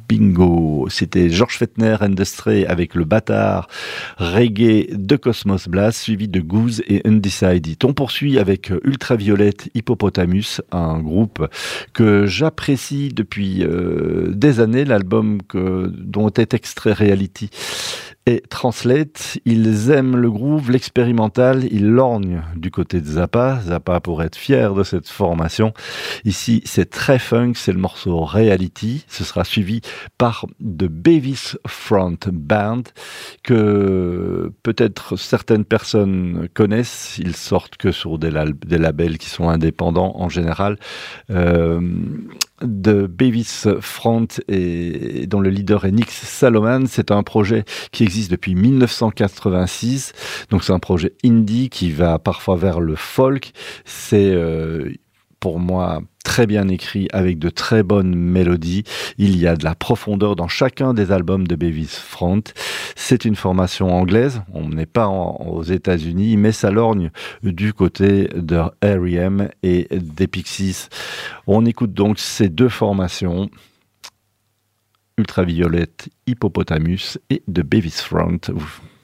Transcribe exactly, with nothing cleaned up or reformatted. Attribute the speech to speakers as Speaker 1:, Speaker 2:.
Speaker 1: Bingo. C'était George Fettner and the Stray avec le bâtard reggae de Cosmos Blast, suivi de Goose et Undecided. On poursuit avec Ultraviolette Hippopotamus, un groupe que j'apprécie depuis euh, des années, l'album que, dont est extrait Reality et Translate. Ils aiment le groove, l'expérimental, ils lorgnent du côté de Zappa. Zappa pourrait être fier de cette formation. Ici, c'est très funk, c'est le morceau Reality. Ce sera suivi par The Beavis Front Band, que peut-être certaines personnes connaissent. Ils sortent que sur des, lab- des labels qui sont indépendants en général. Euh, de Beavis Front et dont le leader est Nick Saloman. C'est un projet qui existe depuis dix-neuf cent quatre-vingt-six. Donc c'est un projet indie qui va parfois vers le folk. C'est euh, pour moi très bien écrit avec de très bonnes mélodies. Il y a de la profondeur dans chacun des albums de Beavis Front. C'est une formation anglaise. On n'est pas en, aux États-Unis, mais ça lorgne du côté de R E M et des Pixies. On écoute donc ces deux formations, Ultraviolette Hippopotamus et de Beavis Front.